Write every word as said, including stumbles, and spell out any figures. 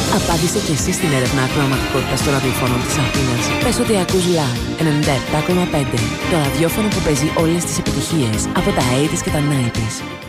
Απάντησε και εσύ στην έρευνα ακροαματικότητας των ραδιοφώνων της Αθήνας. Πες ότι ακούς Live ενενήντα επτά κόμμα πέντε, το ραδιόφωνο που παίζει όλες τις επιτυχίες από τα ογδόντα και τα ενενήντα.